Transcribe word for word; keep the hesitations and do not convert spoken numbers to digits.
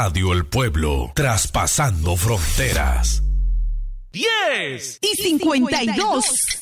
Radio El Pueblo, traspasando fronteras. diez y cincuenta y dos.